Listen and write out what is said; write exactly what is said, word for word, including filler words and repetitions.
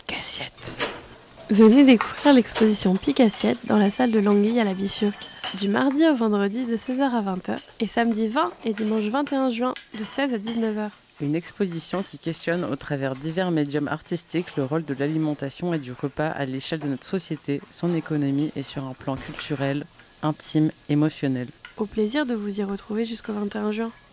Pique-Assiette. Venez découvrir l'exposition Pique-Assiette dans la salle de l'Anguille à la Bifurque, du mardi au vendredi de seize heures à vingt heures et samedi vingt et dimanche vingt et un juin de seize à dix-neuf heures. Une exposition qui questionne au travers divers médiums artistiques le rôle de l'alimentation et du repas à l'échelle de notre société, son économie et sur un plan culturel, intime, émotionnel. Au plaisir de vous y retrouver jusqu'au vingt et un juin.